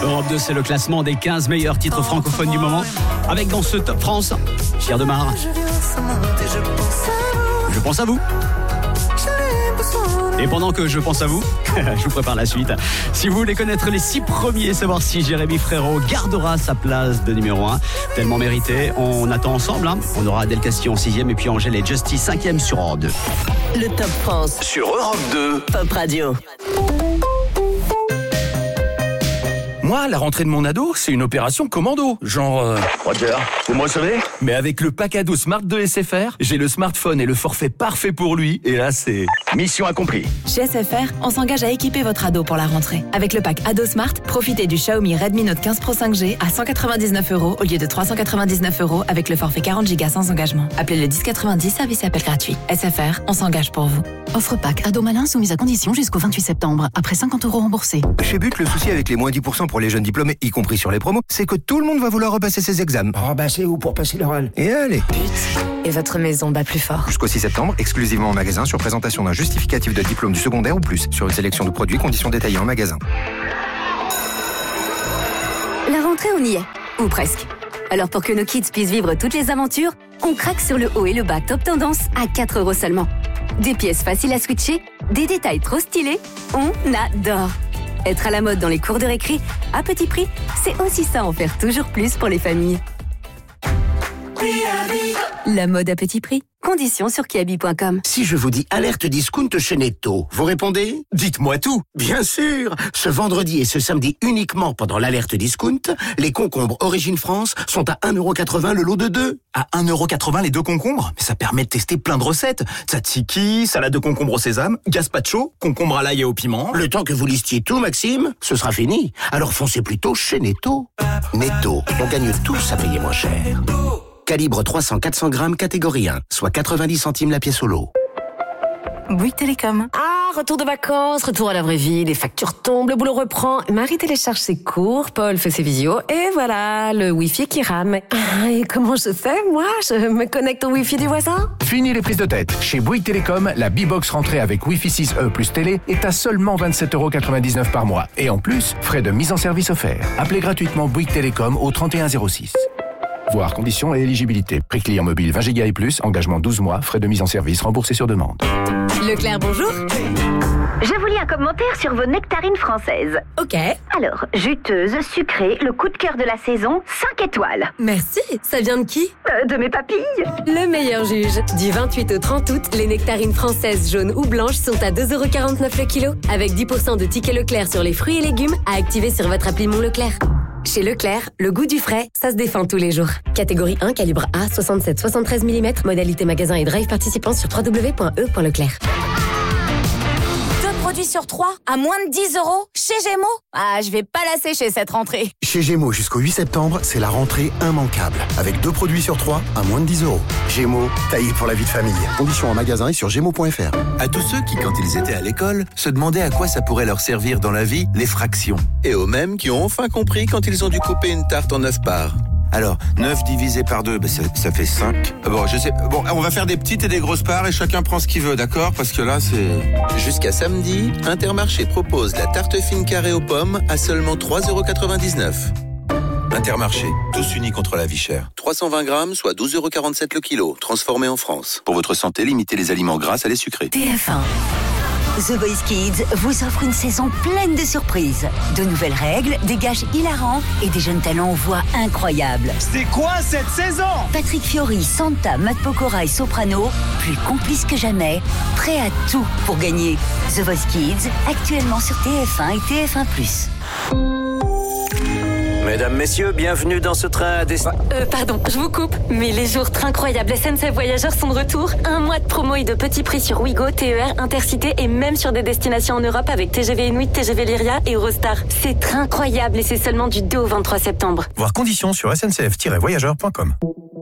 Europe 2, c'est le classement des 15 meilleurs titres francophones du moment. Avec dans ce Top France, Pierre Demar. Je pense à vous. Et pendant que je pense à vous, je vous prépare la suite. Si vous voulez connaître les 6 premiers, savoir si Jérémy Frérot gardera sa place de numéro 1, tellement mérité, on attend ensemble. On aura Adèle Castillo en 6e et puis Angèle et Justy 5e sur Europe 2. Le Top France sur Europe 2 Pop Radio. Moi, la rentrée de mon ado, c'est une opération commando. Genre... Roger, vous me recevez? Mais avec le pack ado Smart de SFR, j'ai le smartphone et le forfait parfait pour lui. Et là, c'est... Mission accomplie. Chez SFR, on s'engage à équiper votre ado pour la rentrée. Avec le pack Ado Smart, profitez du Xiaomi Redmi Note 15 Pro 5G à 199 € au lieu de 399 € avec le forfait 40 Go sans engagement. Appelez le 1090, service et appel gratuit. SFR, on s'engage pour vous. Offre pack Ado Malin soumise à condition jusqu'au 28 septembre. Après 50 € remboursés. Chez But, le souci avec les moins 10% pour les jeunes diplômés, y compris sur les promos, c'est que tout le monde va vouloir repasser ses examens. Oh bah c'est où pour passer l'oral? Et allez. Et votre maison bat plus fort. Jusqu'au 6 septembre, exclusivement en magasin, sur présentation d'un justificatif de diplôme du secondaire ou plus, sur une sélection de produits, conditions détaillées en magasin. La rentrée, on y est. Ou presque. Alors pour que nos kids puissent vivre toutes les aventures, on craque sur le haut et le bas top tendance à 4 € seulement. Des pièces faciles à switcher, des détails trop stylés, on adore. Être à la mode dans les cours de récré, à petit prix, c'est aussi ça, en faire toujours plus pour les familles. La mode à petit prix. Conditions sur kiabi.com. Si je vous dis alerte discount chez Netto, vous répondez? Dites-moi tout. Bien sûr. Ce vendredi et ce samedi uniquement pendant l'alerte discount, les concombres Origine France sont à 1,80 € le lot de 2. À 1,80 € les 2 concombres? Mais ça permet de tester plein de recettes. Tzatziki, salade de concombre au sésame, gazpacho, concombre à l'ail et au piment. Le temps que vous listiez tout, Maxime, ce sera fini. Alors foncez plutôt chez Netto. Netto, on gagne tous à payer moins cher. Calibre 300-400 grammes, catégorie 1, soit 90 centimes la pièce au lot. Bouygues Télécom. Ah, retour de vacances, retour à la vraie vie, les factures tombent, le boulot reprend. Marie télécharge ses cours, Paul fait ses visios, et voilà, le Wi-Fi qui rame. Ah, et comment je fais, moi? Je me connecte au Wi-Fi du voisin? Fini les prises de tête. Chez Bouygues Télécom, la B-Box rentrée avec Wi-Fi 6E plus télé est à seulement 27,99 € par mois. Et en plus, frais de mise en service offerts. Appelez gratuitement Bouygues Télécom au 3106. Voir conditions et éligibilité. Prix client mobile 20 Go et plus, engagement 12 mois, frais de mise en service remboursés sur demande. Leclerc, bonjour. Je vous lis un commentaire sur vos nectarines françaises. Ok. Alors, juteuse, sucrée, le coup de cœur de la saison, 5 étoiles. Merci. Ça vient de qui? De mes papilles. Le meilleur juge. Du 28 au 30 août, les nectarines françaises jaunes ou blanches sont à 2,49 € le kilo, avec 10% de tickets Leclerc sur les fruits et légumes à activer sur votre appli Mon Leclerc. Chez Leclerc, le goût du frais, ça se défend tous les jours. Catégorie 1, calibre A, 67-73 mm, modalité magasin et drive participant sur www.e.leclerc. 2 produits sur 3 à moins de 10 € chez Gémeaux. Ah, je vais pas la sécher cette rentrée. Chez Gémeaux, jusqu'au 8 septembre, c'est la rentrée immanquable. Avec 2 produits sur 3 à moins de 10 €. Gémeaux, taillé pour la vie de famille. Conditions en magasin et sur gémeaux.fr. À tous ceux qui, quand ils étaient à l'école, se demandaient à quoi ça pourrait leur servir dans la vie, les fractions. Et aux mêmes qui ont enfin compris quand ils ont dû couper une tarte en 9 parts. Alors, 9 divisé par 2, ça fait 5. Bon, je sais. Bon, on va faire des petites et des grosses parts et chacun prend ce qu'il veut, d'accord? Parce que là, c'est... Jusqu'à samedi, Intermarché propose la tarte fine carrée aux pommes à seulement 3,99 €. Intermarché, tous unis contre la vie chère. 320 grammes, soit 12,47 € le kilo, transformé en France. Pour votre santé, limitez les aliments gras à les sucrés. TF1. The Voice Kids vous offre une saison pleine de surprises. De nouvelles règles, des gages hilarants et des jeunes talents aux voix incroyables. C'est quoi cette saison? Patrick Fiori, Santa, Matt Pokora et Soprano, plus complices que jamais, prêts à tout pour gagner. The Voice Kids, actuellement sur TF1 et TF1+. Mesdames, messieurs, bienvenue dans ce train à Pardon, je vous coupe, mais les jours incroyables SNCF Voyageurs sont de retour. 1 mois de promo et de petits prix sur Ouigo, TER, Intercité et même sur des destinations en Europe avec TGV Inuit, TGV Lyria et Eurostar. C'est incroyable et c'est seulement du 2 au 23 septembre. Voir conditions sur sncf-voyageurs.com.